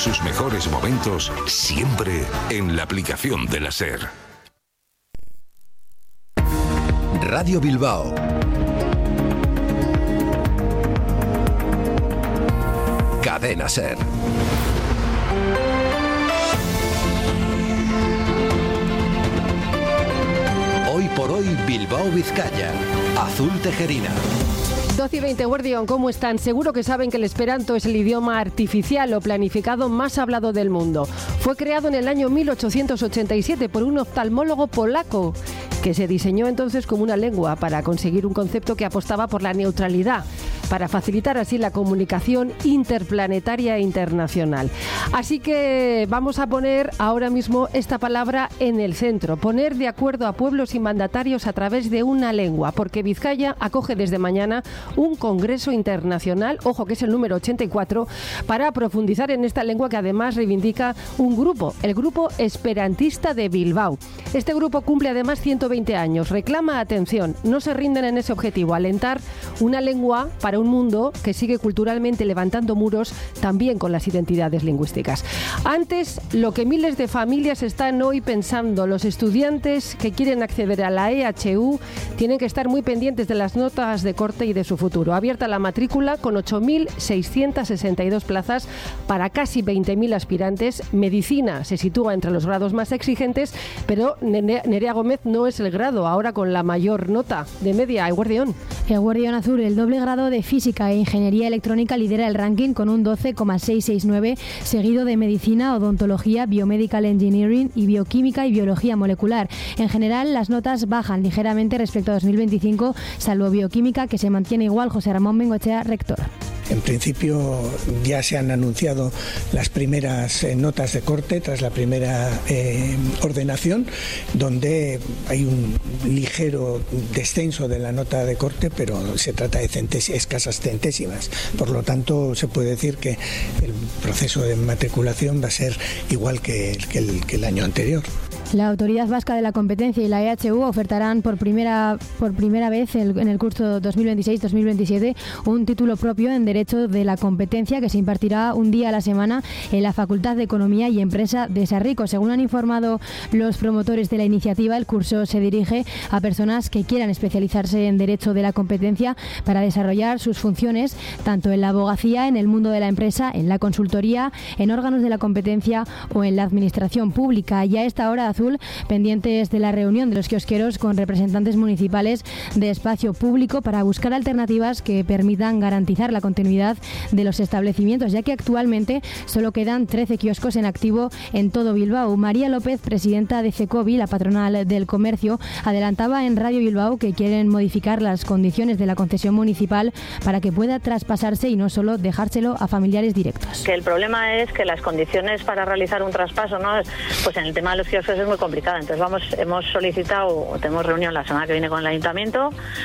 sus mejores momentos siempre en la aplicación de la SER. Radio Bilbao. Cadena SER. Hoy por hoy, Bilbao, Vizcaya. Azul Tejerina. 12:20, Guardión, ¿cómo están? Seguro que saben que el esperanto es el idioma artificial o planificado más hablado del mundo. Fue creado en el año 1887 por un oftalmólogo polaco que se diseñó entonces como una lengua para conseguir un concepto que apostaba por la neutralidad, para facilitar así la comunicación interplanetaria e internacional. Así que vamos a poner ahora mismo esta palabra en el centro, poner de acuerdo a pueblos y mandatarios a través de una lengua, porque Vizcaya acoge desde mañana un congreso internacional, ojo que es el número 84, para profundizar en esta lengua que además reivindica un grupo, el Grupo Esperantista de Bilbao. Este grupo cumple además 120 años, reclama atención, no se rinden en ese objetivo, alentar una lengua para un mundo que sigue culturalmente levantando muros también con las identidades lingüísticas. Antes, lo que miles de familias están hoy pensando, los estudiantes que quieren acceder a la EHU tienen que estar muy pendientes de las notas de corte y de su futuro. Abierta la matrícula con 8.662 plazas para casi 20.000 aspirantes. Medicina se sitúa entre los grados más exigentes, pero Nerea Gómez no es el grado ahora con la mayor nota de media. Eguardión. Eguardión Azul, el doble grado de Física e Ingeniería Electrónica lidera el ranking con un 12,669, seguido de Medicina, Odontología, Biomedical Engineering y Bioquímica y Biología Molecular. En general, las notas bajan ligeramente respecto a 2025, salvo Bioquímica, que se mantiene igual. José Ramón Bengoechea, rector. En principio ya se han anunciado las primeras notas de corte tras la primera ordenación, donde hay un ligero descenso de la nota de corte, pero se trata de escasas centésimas. Por lo tanto, se puede decir que el proceso de matriculación va a ser igual que el año anterior. La Autoridad Vasca de la Competencia y la EHU ofertarán por primera vez en el curso 2026-2027 un título propio en Derecho de la Competencia que se impartirá un día a la semana en la Facultad de Economía y Empresa de Sarrico. Según han informado los promotores de la iniciativa, el curso se dirige a personas que quieran especializarse en Derecho de la Competencia para desarrollar sus funciones tanto en la abogacía, en el mundo de la empresa, en la consultoría, en órganos de la competencia o en la administración pública. Y a esta hora, Azul, pendientes de la reunión de los kiosqueros con representantes municipales de espacio público para buscar alternativas que permitan garantizar la continuidad de los establecimientos, ya que actualmente solo quedan 13 kioscos en activo en todo Bilbao. María López, presidenta de CECOBI, la patronal del comercio, adelantaba en Radio Bilbao que quieren modificar las condiciones de la concesión municipal para que pueda traspasarse y no solo dejárselo a familiares directos. Que el problema es que las condiciones para realizar un traspaso, ¿no? Pues en el tema de los kioscos es muy complicada. Entonces hemos solicitado, tenemos reunión la semana que viene con el ayuntamiento